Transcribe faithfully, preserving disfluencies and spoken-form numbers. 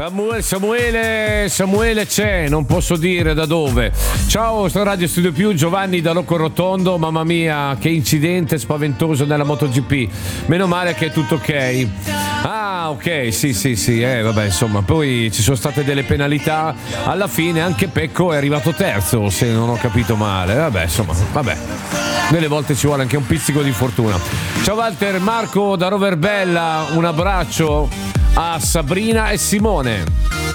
Samuele, Samuele, Samuele c'è, non posso dire da dove. Ciao, sto Radio Studio Più, Giovanni da Rocco Rotondo. Mamma mia, che incidente spaventoso nella MotoGP. Meno male che è tutto ok. Ah, ok, sì, sì, sì, eh, vabbè, insomma, poi ci sono state delle penalità. Alla fine anche Pecco è arrivato terzo, se non ho capito male. Vabbè, insomma, vabbè. Delle volte ci vuole anche un pizzico di fortuna. Ciao Walter, Marco da Roverbella, un abbraccio a Sabrina e Simone.